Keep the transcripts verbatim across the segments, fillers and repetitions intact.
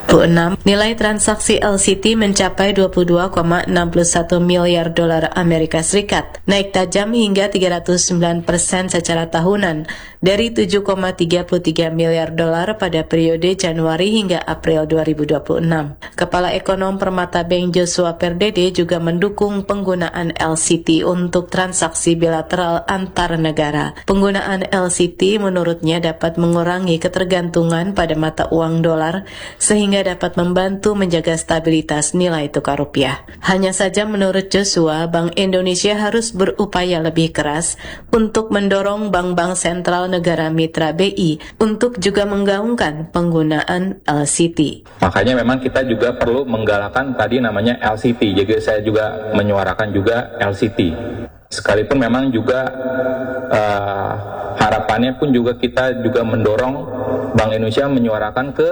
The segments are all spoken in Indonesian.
enam, nilai transaksi L C T mencapai dua puluh dua koma enam satu miliar dolar Amerika Serikat, naik tajam hingga tiga ratus sembilan persen secara tahunan dari tujuh koma tiga tiga miliar dolar pada periode Januari hingga April dua ribu dua puluh enam. Kepala Ekonom Permata Bank Joshua Pardede juga mendukung penggunaan L C T untuk transaksi bilateral antar negara. Penggunaan L C T menurutnya dapat mengurangi ketergantungan pada mata uang dolar sehingga dapat membantu menjaga stabilitas nilai tukar rupiah. Hanya saja menurut Joshua, Bank Indonesia harus berupaya lebih keras untuk mendorong bank-bank sentral negara mitra B I untuk juga menggaungkan penggunaan L C T. Makanya memang kita juga perlu menggalakkan tadi namanya L C T. Jadi saya juga menyuarakan juga L C T. Sekalipun memang juga uh, harapannya pun juga kita juga mendorong Bank Indonesia menyuarakan ke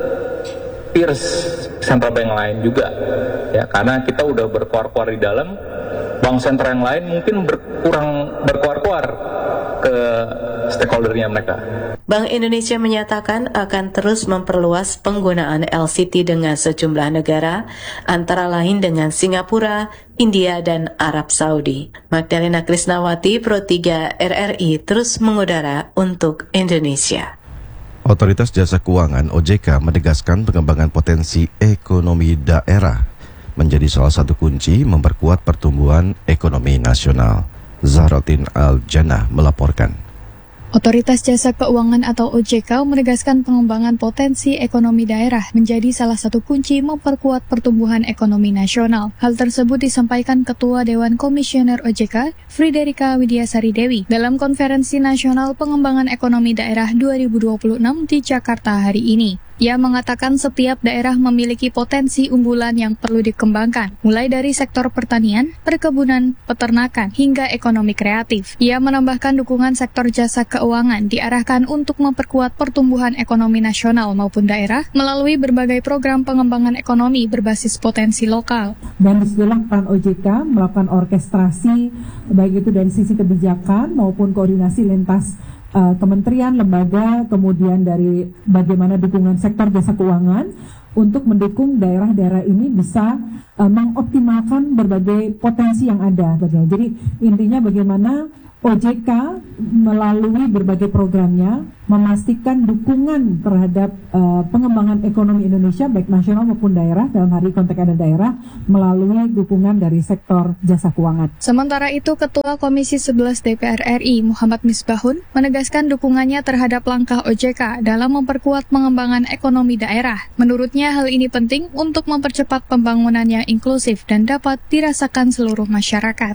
peers central bank lain juga, ya, karena kita udah berkuar-kuar di dalam, bank sentral yang lain mungkin berkurang berkuar-kuar ke stakeholdernya mereka. Bank Indonesia menyatakan akan terus memperluas penggunaan L C T dengan sejumlah negara, antara lain dengan Singapura, India, dan Arab Saudi. Magdalena Krisnawati, Pro tiga R R I, terus mengudara untuk Indonesia. Otoritas Jasa Keuangan O J K menegaskan pengembangan potensi ekonomi daerah menjadi salah satu kunci memperkuat pertumbuhan ekonomi nasional. Zahrotin Al-Jannah melaporkan. Otoritas Jasa Keuangan atau O J K menegaskan pengembangan potensi ekonomi daerah menjadi salah satu kunci memperkuat pertumbuhan ekonomi nasional. Hal tersebut disampaikan Ketua Dewan Komisioner O J K, Friderika Widiasari Dewi, dalam Konferensi Nasional Pengembangan Ekonomi Daerah dua ribu dua puluh enam di Jakarta hari ini. Ia mengatakan setiap daerah memiliki potensi unggulan yang perlu dikembangkan, mulai dari sektor pertanian, perkebunan, peternakan, hingga ekonomi kreatif. Ia menambahkan dukungan sektor jasa keuangan diarahkan untuk memperkuat pertumbuhan ekonomi nasional maupun daerah melalui berbagai program pengembangan ekonomi berbasis potensi lokal. Dan disitulah peran O J K melakukan orkestrasi, baik itu dari sisi kebijakan maupun koordinasi lintas Uh, kementerian, lembaga, kemudian dari bagaimana dukungan sektor jasa keuangan untuk mendukung daerah-daerah ini bisa uh, mengoptimalkan berbagai potensi yang ada. Jadi intinya bagaimana O J K melalui berbagai programnya memastikan dukungan terhadap uh, pengembangan ekonomi Indonesia baik nasional maupun daerah, dalam hal ini konteks ada daerah, melalui dukungan dari sektor jasa keuangan. Sementara itu, Ketua Komisi sebelas D P R R I Muhammad Misbahun menegaskan dukungannya terhadap langkah O J K dalam memperkuat pengembangan ekonomi daerah. Menurutnya hal ini penting untuk mempercepat pembangunan yang inklusif dan dapat dirasakan seluruh masyarakat.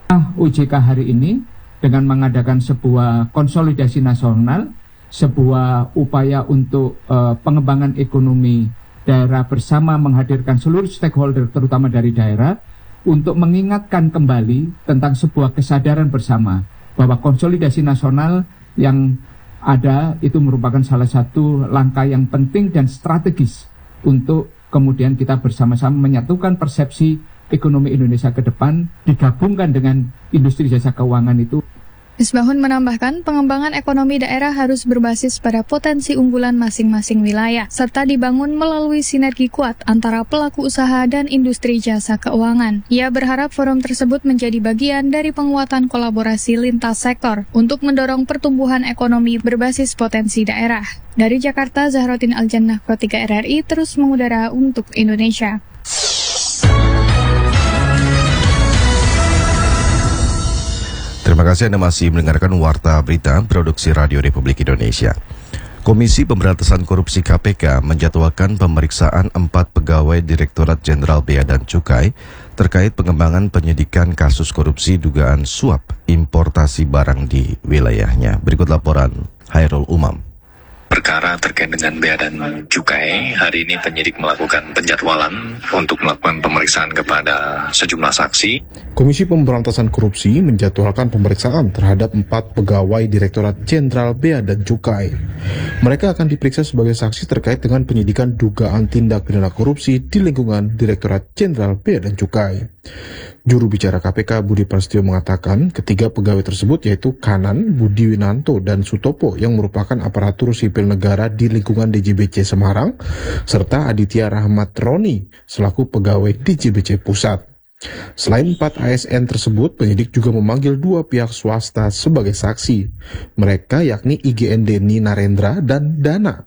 O J K hari ini dengan mengadakan sebuah konsolidasi nasional, sebuah upaya untuk uh, pengembangan ekonomi daerah bersama menghadirkan seluruh stakeholder terutama dari daerah untuk mengingatkan kembali tentang sebuah kesadaran bersama bahwa konsolidasi nasional yang ada itu merupakan salah satu langkah yang penting dan strategis untuk kemudian kita bersama-sama menyatukan persepsi ekonomi Indonesia ke depan digabungkan dengan industri jasa keuangan itu. Misbahun menambahkan pengembangan ekonomi daerah harus berbasis pada potensi unggulan masing-masing wilayah, serta dibangun melalui sinergi kuat antara pelaku usaha dan industri jasa keuangan. Ia berharap forum tersebut menjadi bagian dari penguatan kolaborasi lintas sektor untuk mendorong pertumbuhan ekonomi berbasis potensi daerah. Dari Jakarta, Zahrotin Al-Jannah, Pro tiga R R I, terus mengudara untuk Indonesia. Terima kasih Anda masih mendengarkan Warta Berita Produksi Radio Republik Indonesia. Komisi Pemberantasan Korupsi K P K menjadwalkan pemeriksaan empat pegawai Direktorat Jenderal Bea dan Cukai terkait pengembangan penyidikan kasus korupsi dugaan suap importasi barang di wilayahnya. Berikut laporan Hairul Umam. Perkara terkait dengan bea dan cukai, hari ini penyidik melakukan penjadwalan untuk melakukan pemeriksaan kepada sejumlah saksi. Komisi Pemberantasan Korupsi menjadwalkan pemeriksaan terhadap empat pegawai Direktorat Jenderal Bea dan Cukai. Mereka akan diperiksa sebagai saksi terkait dengan penyidikan dugaan tindak pidana korupsi di lingkungan Direktorat Jenderal Bea dan Cukai. Juru bicara K P K Budi Prasetyo mengatakan ketiga pegawai tersebut yaitu Kanan, Budi Winanto, dan Sutopo yang merupakan aparatur sipil negara di lingkungan D J B C Semarang, serta Aditya Rahmat Roni selaku pegawai D J B C Pusat. Selain empat A S N tersebut, penyidik juga memanggil dua pihak swasta sebagai saksi. Mereka yakni I G N Deni Narendra dan Dana,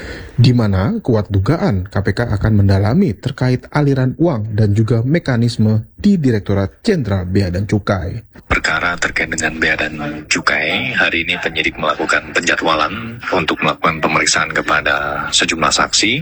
di mana kuat dugaan K P K akan mendalami terkait aliran uang dan juga mekanisme di Direktorat Jenderal Bea dan Cukai. Perkara terkait dengan Bea dan Cukai, hari ini penyidik melakukan penjadwalan untuk melakukan pemeriksaan kepada sejumlah saksi,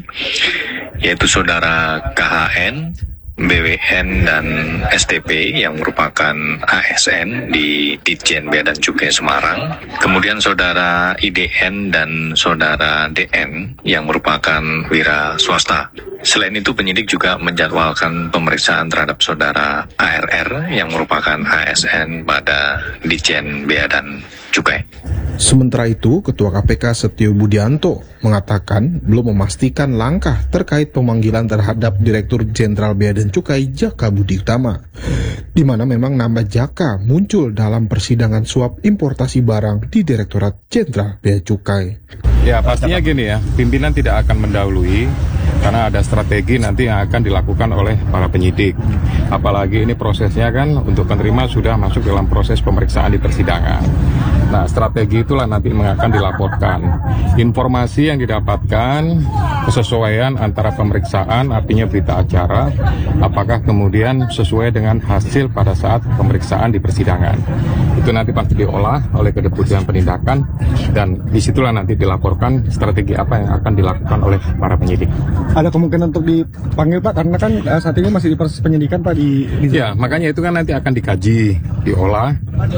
yaitu saudara K H N, B W N, dan S T P yang merupakan A S N di Ditjen Bea dan Cukai Semarang, kemudian saudara I D N dan saudara D N yang merupakan wira swasta. Selain itu, penyidik juga menjadwalkan pemeriksaan terhadap saudara A R R yang merupakan A S N pada Ditjen Bea dan Cukai. Sementara itu, Ketua K P K Setio Budianto mengatakan belum memastikan langkah terkait pemanggilan terhadap Direktur Jenderal Bea dan Cukai Jaka Budi Utama, di mana memang nama Jaka muncul dalam persidangan suap importasi barang di Direktorat Jenderal Bea Cukai. Ya, pastinya gini ya, pimpinan tidak akan mendahului karena ada strategi nanti yang akan dilakukan oleh para penyidik. Apalagi ini prosesnya kan untuk penerima sudah masuk dalam proses pemeriksaan di persidangan. Nah, strategi itulah nanti akan dilaporkan. Informasi yang didapatkan, kesesuaian antara pemeriksaan, artinya berita acara, apakah kemudian sesuai dengan hasil pada saat pemeriksaan di persidangan. Itu nanti pasti diolah oleh Kedeputian Penindakan, dan disitulah nanti dilaporkan strategi apa yang akan dilakukan oleh para penyidik. Ada kemungkinan untuk dipanggil, Pak, karena kan eh, saat ini masih di proses penyidikan, Pak, di, di... Ya, makanya itu kan nanti akan dikaji, diolah,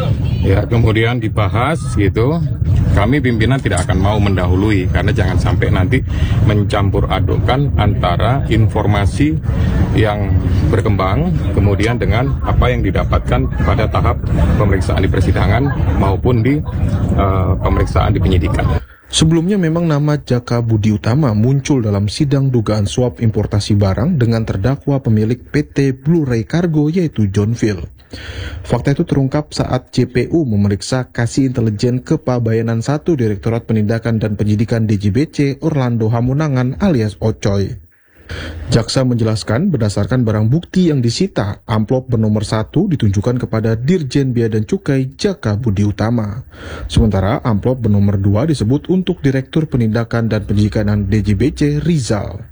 ya, kemudian dibahas gitu. Kami pimpinan tidak akan mau mendahului karena jangan sampai nanti mencampur adukkan antara informasi yang berkembang kemudian dengan apa yang didapatkan pada tahap pemeriksaan di persidangan maupun di uh, pemeriksaan di penyidikan. Sebelumnya memang nama Jaka Budi Utama muncul dalam sidang dugaan suap importasi barang dengan terdakwa pemilik P T Blu-ray Cargo yaitu John Phil. Fakta itu terungkap saat C P U memeriksa Kasih Intelijen Kepabayanan satu Direktorat Penindakan dan Penyidikan D J B C Orlando Hamunangan alias Ocoy. Jaksa menjelaskan berdasarkan barang bukti yang disita, amplop bernomor satu ditunjukkan kepada Dirjen Bea dan Cukai Jaka Budi Utama. Sementara amplop bernomor dua disebut untuk Direktur Penindakan dan Penyidikan D J B C Rizal.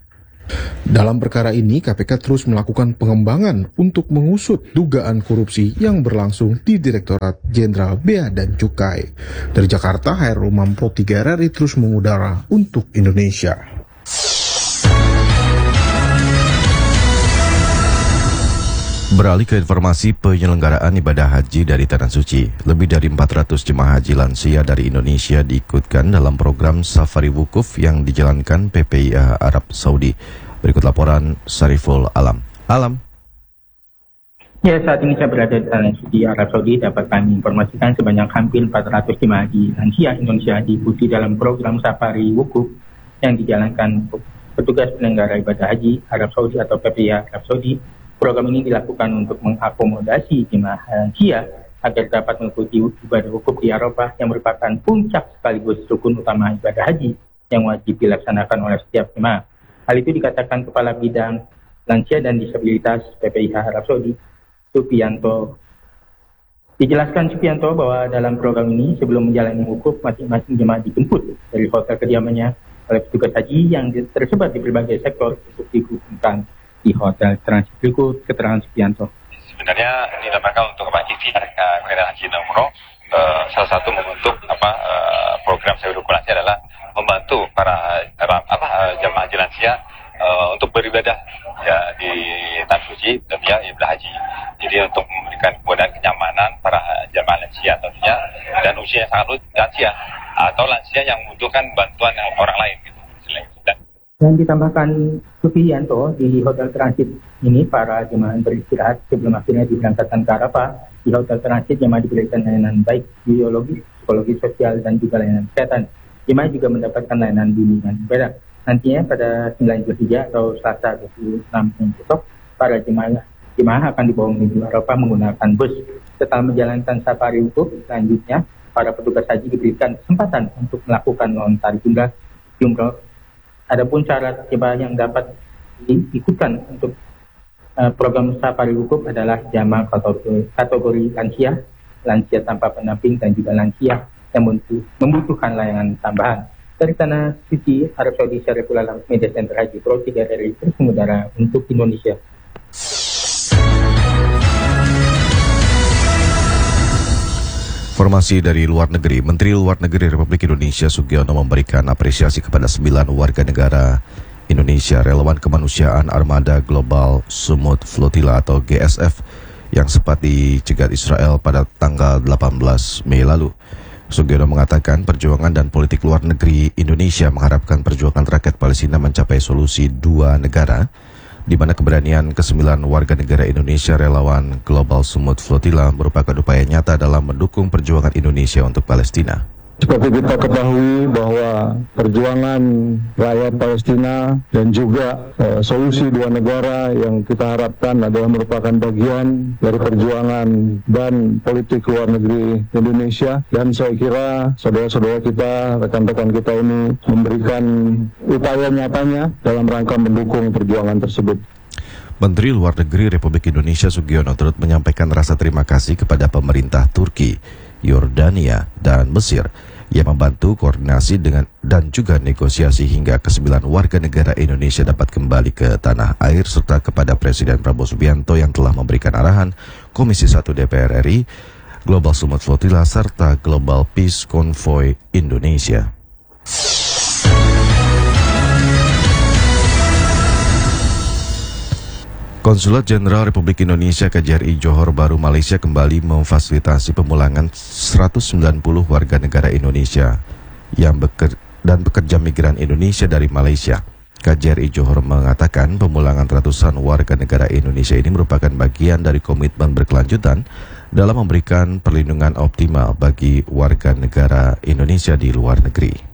Dalam perkara ini, K P K terus melakukan pengembangan untuk mengusut dugaan korupsi yang berlangsung di Direktorat Jenderal Bea dan Cukai. Dari Jakarta, Hairul Mampro tiga R R I terus mengudara untuk Indonesia. Beralih ke informasi penyelenggaraan ibadah haji dari Tanah Suci. Lebih dari empat ratus jemaah haji lansia dari Indonesia diikutkan dalam program Safari Wukuf yang dijalankan P P I H Arab Saudi. Berikut laporan Sariful Alam. Alam. Ya, saat ini saya berada di Tanah Suci Arab Saudi. Dapat kami informasikan sebanyak hampir empat ratus jemaah haji lansia Indonesia diikuti dalam program Safari Wukuf yang dijalankan petugas penyelenggara ibadah haji Arab Saudi atau P P I H Arab Saudi. Program ini dilakukan untuk mengakomodasi jemaah haji agar dapat mengikuti ibadah wukuf di Arafah yang merupakan puncak sekaligus rukun utama ibadah haji yang wajib dilaksanakan oleh setiap jemaah. Hal itu dikatakan Kepala Bidang Lansia dan Disabilitas P P I H Arab Saudi, Supianto. Dijelaskan Supianto bahwa dalam program ini sebelum menjalani wukuf masing-masing jemaah dijemput dari hotel kediamannya oleh petugas haji yang tersebar di berbagai sektor untuk dihubungkan di hotel transit. Berikut keterangan Supianto. Sebenarnya ini dalam untuk apa T V Kementerian Haji dan Umroh, uh, salah satu membentuk apa uh, program Safari Wukuf Lansia adalah membantu para uh, apa uh, jemaah haji lansia uh, untuk beribadah ya di Tanah Suci dan ya ibadah haji. Jadi untuk memberikan kemudahan kenyamanan para jemaah lansia tentunya dan usia yang sangat lansia atau lansia yang membutuhkan bantuan orang lain gitu. Dan ditambahkan Supianto, di hotel transit ini para jemaah beristirahat sebelum akhirnya diberangkatkan ke Arafah. Di hotel transit jemaah diberikan layanan baik biologis, psikologi, sosial, dan juga layanan kesehatan. Jemaah juga mendapatkan layanan bimbingan ibadah. Nantinya pada sembilan Zulhijjah atau Selasa dua puluh enam besok, para jemaah jemaah akan dibawa menuju Arafah menggunakan bus. Setelah menjalankan safari wukuf, selanjutnya para petugas haji diberikan kesempatan untuk melakukan lontar jumrah jumroh. Adapun syarat jemaah yang dapat diikutkan untuk uh, program safari wukuf adalah jamaah kategori, kategori lansia, lansia tanpa pendamping, dan juga lansia yang membutuhkan layanan tambahan. Dari Tanah Suci, Arab Saudi, Syariful Alam, Media Center Haji Pro tiga R I terus mengudara untuk Indonesia. Informasi dari luar negeri, Menteri Luar Negeri Republik Indonesia Sugiono memberikan apresiasi kepada sembilan warga negara Indonesia relawan kemanusiaan Armada Global Sumut Flotilla atau G S F yang sempat dicegat Israel pada tanggal delapan belas Mei lalu. Sugiono mengatakan perjuangan dan politik luar negeri Indonesia mengharapkan perjuangan rakyat Palestina mencapai solusi dua negara, di mana keberanian kesembilan warga negara Indonesia relawan Global Sumut Flotilla merupakan upaya nyata dalam mendukung perjuangan Indonesia untuk Palestina. Seperti kita ketahui bahwa perjuangan rakyat Palestina dan juga eh, solusi dua negara yang kita harapkan adalah merupakan bagian dari perjuangan dan politik luar negeri Indonesia. Dan saya kira saudara-saudara kita, rekan-rekan kita ini memberikan upaya nyatanya dalam rangka mendukung perjuangan tersebut. Menteri Luar Negeri Republik Indonesia Sugiono turut menyampaikan rasa terima kasih kepada pemerintah Turki, Yordania, dan Mesir yang membantu koordinasi dengan dan juga negosiasi hingga kesembilan warga negara Indonesia dapat kembali ke tanah air, serta kepada Presiden Prabowo Subianto yang telah memberikan arahan Komisi satu D P R R I, Global Sumut Flotilla, serta Global Peace Convoy Indonesia. Konsulat Jenderal Republik Indonesia K J R I Johor Bahru Malaysia kembali memfasilitasi pemulangan seratus sembilan puluh warga negara Indonesia yang beker dan pekerja migran Indonesia dari Malaysia. K J R I Johor mengatakan pemulangan ratusan warga negara Indonesia ini merupakan bagian dari komitmen berkelanjutan dalam memberikan perlindungan optimal bagi warga negara Indonesia di luar negeri.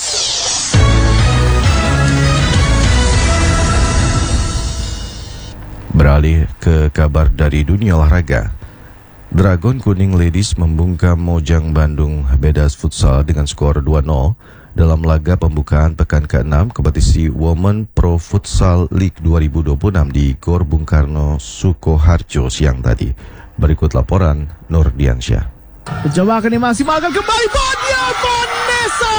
Beralih ke kabar dari dunia olahraga, Dragon Kuning Ladies membungkam Mojang Bandung Bedas Futsal dengan skor dua nol dalam laga pembukaan pekan keenam kompetisi Women Pro Futsal League dua ribu dua puluh enam di Gor Bung Karno, Sukoharjo siang tadi. Berikut laporan Nur Diansyah. Mencoba akan dimaksimalkan kembali Bonia Vanessa.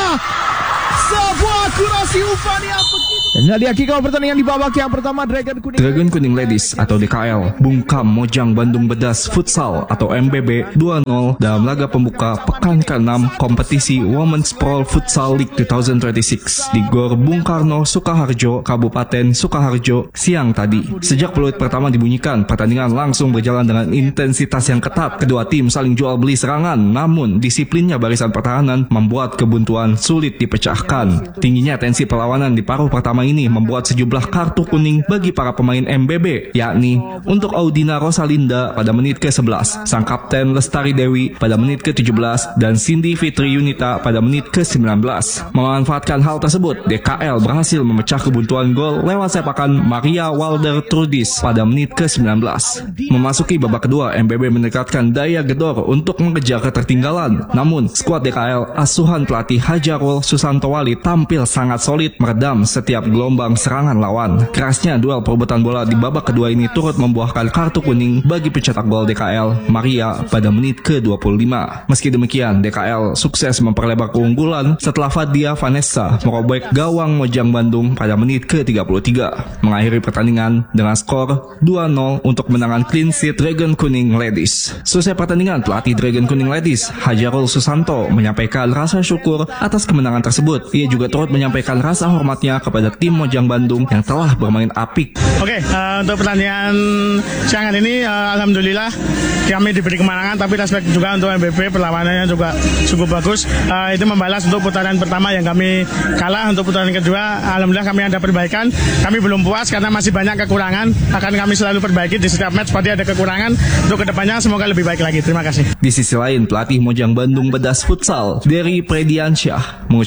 Sebuah akurasi umpan yang begitu. Dan diakhiri kawal pertandingan di babak yang pertama, Dragon Kuning Dragon Kuning Ladies atau D K L bungkam Mojang Bandung Bedas Futsal atau M B B dua nol dalam laga pembuka pekan keenam kompetisi Women's Pro Futsal League dua ribu dua puluh enam di Gor Bung Karno, Sukoharjo, Kabupaten Sukoharjo siang tadi. Sejak peluit pertama dibunyikan, pertandingan langsung berjalan dengan intensitas yang ketat. Kedua tim saling jual beli serangan, namun disiplinnya barisan pertahanan membuat kebuntuan sulit dipecahkan. Tingginya tensi perlawanan di paruh pertama ini membuat sejumlah kartu kuning bagi para pemain M B B, yakni untuk Audina Rosalinda pada menit ke sebelas, sang kapten Lestari Dewi pada menit ke tujuh belas, dan Cindy Fitri Yunita pada menit ke sembilan belas. Memanfaatkan hal tersebut, D K L berhasil memecah kebuntuan gol lewat sepakan Maria Walder Trudis pada menit ke sembilan belas. Memasuki babak kedua, M B B mendekatkan daya gedor untuk mengejar ketertinggalan. Namun, skuad D K L asuhan pelatih Hajarul Susantowali tampil sangat solid meredam setiap gelombang serangan lawan. Kerasnya duel perebutan bola di babak kedua ini turut membuahkan kartu kuning bagi pencetak gol D K L, Maria, pada menit ke dua puluh lima. Meski demikian, D K L sukses memperlebar keunggulan setelah Fadia Vanessa merobek gawang Mojang Bandung pada menit ke tiga puluh tiga. Mengakhiri pertandingan dengan skor dua nol untuk menangan clean sheet Dragon Kuning Ladies. Selesai pertandingan, pelatih Dragon Kuning Ladies, Hajarul Susanto, menyampaikan rasa syukur atas kemenangan tersebut. Ia juga turut menyampaikan rasa hormatnya kepada tim Mojang Bandung yang telah bermain apik. Oke, uh, untuk pertandingan siang ini uh, alhamdulillah kami diberi kemenangan, tapi respect juga untuk M B B, perlawanannya juga cukup bagus. Uh, itu membalas untuk putaran pertama yang kami kalah. Untuk putaran kedua, alhamdulillah kami ada perbaikan. Kami belum puas karena masih banyak kekurangan. Akan kami selalu perbaiki di setiap match. Pasti ada kekurangan. Untuk kedepannya semoga lebih baik lagi. Terima kasih. Di sisi lain, pelatih Mojang Bandung Bedas Futsal, Dery Prediansyah, mengucapkan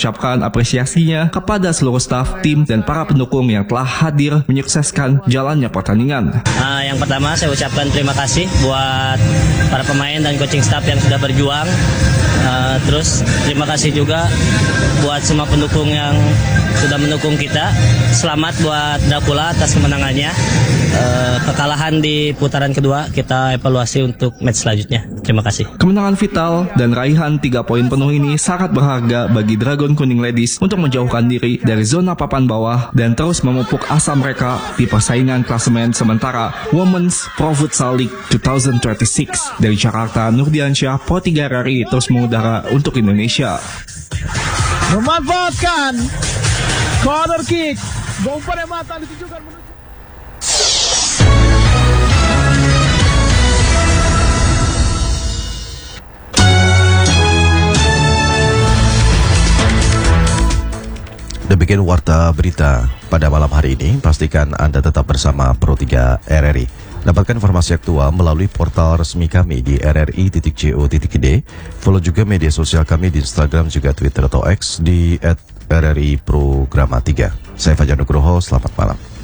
apresiasinya kepada seluruh staf, tim, dan para pendukung yang telah hadir menyukseskan jalannya pertandingan. Uh, yang pertama saya ucapkan terima kasih buat para pemain dan coaching staff yang sudah berjuang. Uh, terus terima kasih juga buat semua pendukung yang sudah mendukung kita. Selamat buat Dracula atas kemenangannya. Uh, kekalahan di putaran kedua kita evaluasi untuk match selanjutnya. Terima kasih. Kemenangan vital dan raihan tiga poin penuh ini sangat berharga bagi Dragon Kuning Ladies untuk menjauhkan diri dari zona papan bawah dan terus memupuk asa mereka di persaingan klasemen sementara Women's Pro Futsal League dua ribu dua puluh enam. Dari Jakarta, Nurdiansyah, Pro tiga R R I terus mengudara untuk Indonesia. Memanfaatkan corner kick, bomber yang mata ditujukan menuju. Demikian warta berita pada malam hari ini. Pastikan Anda tetap bersama Pro tiga R R I. Dapatkan informasi aktual melalui portal resmi kami di r r i titik co titik i d. Follow juga media sosial kami di Instagram juga Twitter atau X di et r r i programa tiga. Saya Fajar Nugroho, selamat malam.